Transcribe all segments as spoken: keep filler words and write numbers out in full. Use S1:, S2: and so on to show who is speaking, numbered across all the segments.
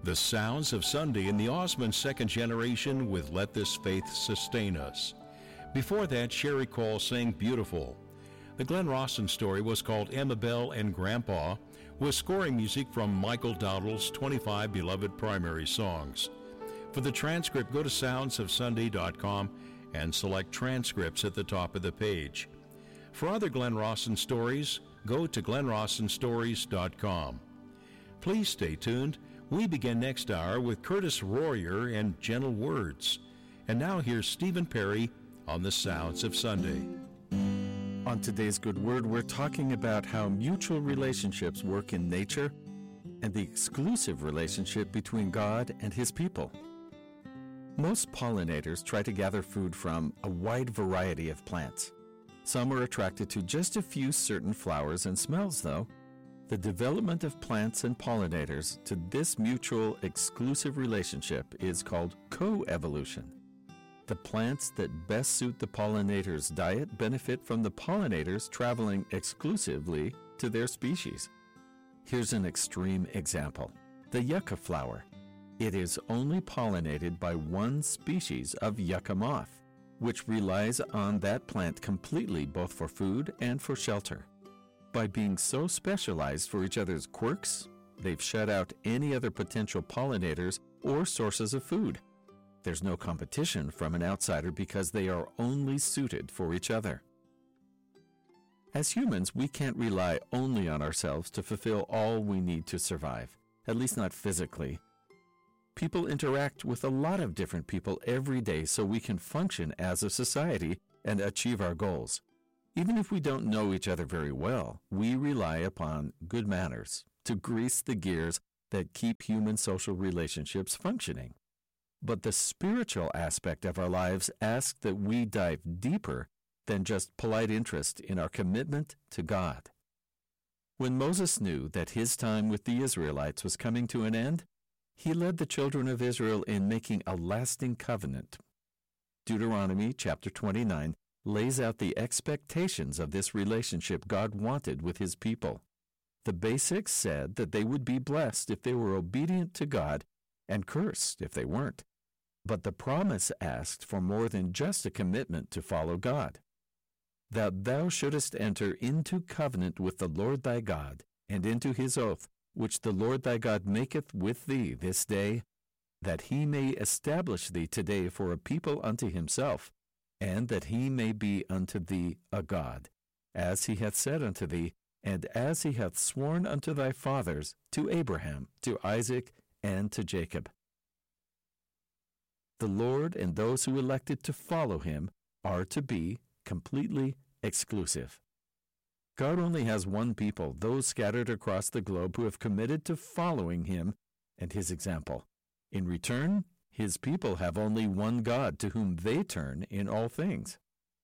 S1: The Sounds of Sunday in the Osmond Second Generation with Let This Faith Sustain Us. Before that, Sherry Cole sang Beautiful. The Glenn Rawson story was called Emma Bell and Grandpa, with scoring music from Michael Dowdall's twenty-five Beloved Primary Songs. For the transcript, go to sounds of sunday dot com and select Transcripts at the top of the page. For other Glenn Rawson stories, go to glenn rawson stories dot com. Please stay tuned. We begin next hour with Curtis Royer and Gentle Words. And now here's Stephen Perry on the Sounds of Sunday.
S2: On today's Good Word, we're talking about how mutual relationships work in nature and the exclusive relationship between God and His people. Most pollinators try to gather food from a wide variety of plants. Some are attracted to just a few certain flowers and smells, though. The development of plants and pollinators to this mutual exclusive relationship is called coevolution. The plants that best suit the pollinator's diet benefit from the pollinators traveling exclusively to their species. Here's an extreme example. The yucca flower. It is only pollinated by one species of yucca moth, which relies on that plant completely both for food and for shelter. By being so specialized for each other's quirks, they've shut out any other potential pollinators or sources of food. There's no competition from an outsider because they are only suited for each other. As humans, we can't rely only on ourselves to fulfill all we need to survive, at least not physically. People interact with a lot of different people every day so we can function as a society and achieve our goals. Even if we don't know each other very well, we rely upon good manners to grease the gears that keep human social relationships functioning. But the spiritual aspect of our lives asks that we dive deeper than just polite interest in our commitment to God. When Moses knew that his time with the Israelites was coming to an end, he led the children of Israel in making a lasting covenant. Deuteronomy chapter twenty-nine lays out the expectations of this relationship God wanted with His people. The basics said that they would be blessed if they were obedient to God and cursed if they weren't. But the promise asked for more than just a commitment to follow God. That thou shouldest enter into covenant with the Lord thy God, and into His oath, which the Lord thy God maketh with thee this day, that He may establish thee today for a people unto Himself, and that He may be unto thee a God, as He hath said unto thee, and as He hath sworn unto thy fathers, to Abraham, to Isaac, and to Jacob. The Lord and those who elected to follow Him are to be completely exclusive. God only has one people, those scattered across the globe who have committed to following Him and His example. In return, His people have only one God to whom they turn in all things.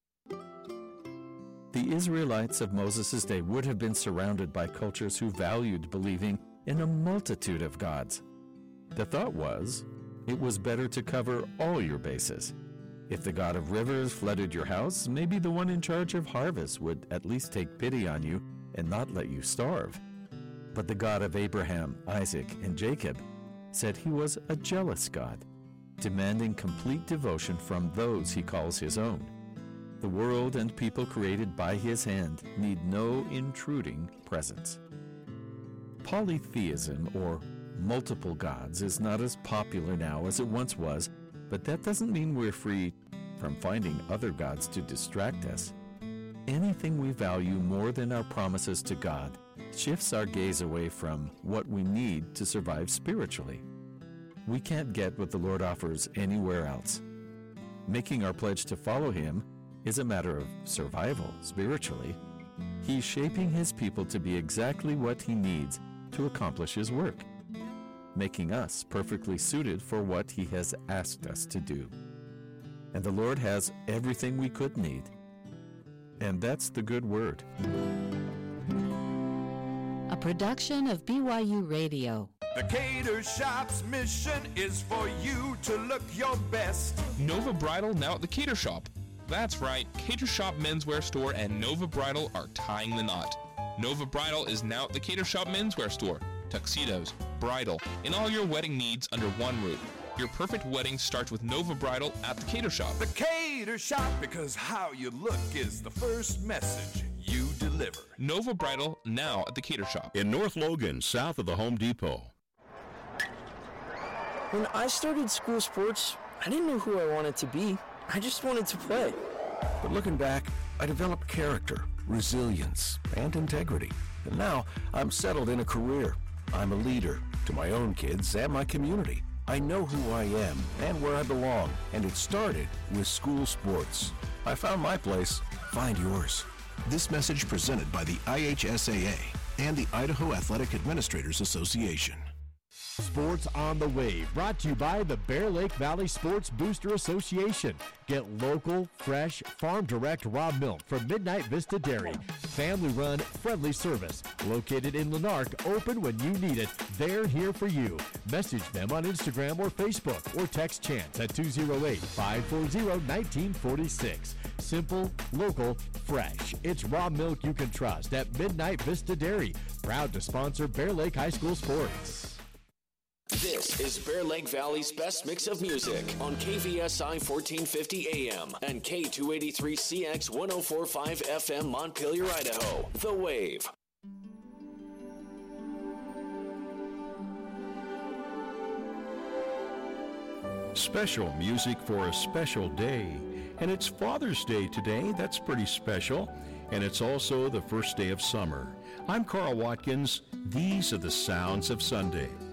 S2: The Israelites of Moses' day would have been surrounded by cultures who valued believing in a multitude of gods. The thought was, it was better to cover all your bases. If the God of rivers flooded your house, maybe the one in charge of harvest would at least take pity on you and not let you starve. But the God of Abraham, Isaac, and Jacob said He was a jealous God, demanding complete devotion from those He calls His own. The world and people created by His hand need no intruding presence. Polytheism, or multiple gods, is not as popular now as it once was, but that doesn't mean we're free from finding other gods to distract us. Anything we value more than our promises to God shifts our gaze away from what we need to survive spiritually. We can't get what the Lord offers anywhere else. Making our pledge to follow Him is a matter of survival spiritually. He's shaping His people to be exactly what He needs to accomplish His work, making us perfectly suited for what He has asked us to do. And the Lord has everything we could need. And that's the good word.
S3: A production of B Y U Radio.
S4: The Cater Shop's mission is for you to look your best.
S5: Nova Bridal now at the Cater Shop. That's right, Cater Shop Menswear Store and Nova Bridal are tying the knot. Nova Bridal is now at the Cater Shop Menswear Store. tuxedos, bridal, and all your wedding needs under one roof. Your perfect wedding starts with Nova Bridal at the Cater Shop.
S4: The Cater Shop, because how you look is the first message you deliver.
S5: Nova Bridal, now at the Cater Shop.
S1: In North Logan, south of the Home Depot.
S6: When I started school sports, I didn't know who I wanted to be. I just wanted to play.
S7: But looking back, I developed character, resilience, and integrity. And now I'm settled in a career. I'm a leader to my own kids and my community. I know who I am and where I belong, and it started with school sports. I found my place. Find yours.
S8: This message presented by the I H S A A and the Idaho Athletic Administrators Association.
S9: Sports on the Wave, brought to you by the Bear Lake Valley Sports Booster Association. Get local, fresh, farm-direct raw milk from Midnight Vista Dairy. Family-run, friendly service. Located in Lanark, open when you need it. They're here for you. Message them on Instagram or Facebook, or text Chance at two oh eight, five four zero, one nine four six. Simple, local, fresh. It's raw milk you can trust at Midnight Vista Dairy. Proud to sponsor Bear Lake High School sports.
S10: This is Bear Lake Valley's best mix of music on K V S I fourteen fifty A M and K two eighty-three C X one oh four point five F M Montpelier, Idaho. The Wave.
S1: Special music for a special day. And it's Father's Day today. That's pretty special. And it's also the first day of summer. I'm Carl Watkins. These are the sounds of Sunday.